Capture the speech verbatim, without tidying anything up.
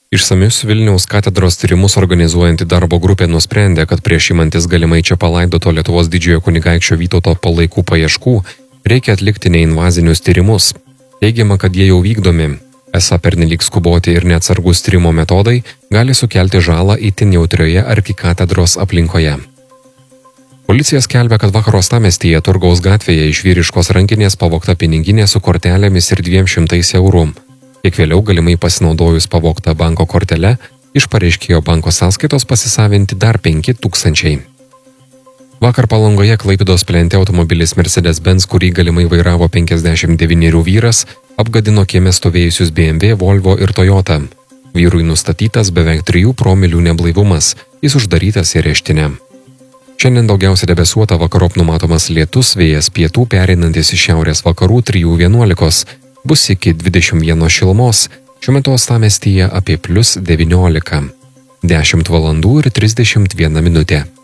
Išsamius Vilniaus katedros tyrimus organizuojanti darbo grupė nusprendė, kad prieš imantis galimai čia palaidoto Lietuvos didžiojo kunigaikščio Vytauto palaikų paieškų reikia atlikti neinvazinius tyrimus. Teigiama, kad jie jau vykdomi. Esą pernelyg skuboti ir neatsargus tyrimo metodai gali sukelti žalą itin jautrioje arkikatedros aplinkoje. Policija skelbia, kad vakar uostamiestyje Turgaus gatvėje iš vyriškos rankinės pavogta piniginė su kortelėmis ir dviem šimtais eurų. Kiek vėliau galimai pasinaudojus pavogtą banko kortelę, iš pareiškėjo banko sąskaitos pasisavinti dar penki tūkstančiai. Vakar Palangoje Klaipėdos plente automobilis Mercedes-Benz, kurį galimai vairavo penkiasdešimt devynerių vyras, apgadino kieme stovėjusius B M W, Volvo ir Toyota. Vyrui nustatytas beveik trijų promilių neblaivumas, jis uždarytas į areštinę. Šiandien daugiausia debesuota, vakarop numatomas lietus, vėjas pietų pereinantis iš šiaurės vakarų trijų vienuolikos, bus iki dvidešimt vienos šilumos, šiuo metu uostamiestyje apie plius devyniolika. dešimt valandų ir trisdešimt viena minutė.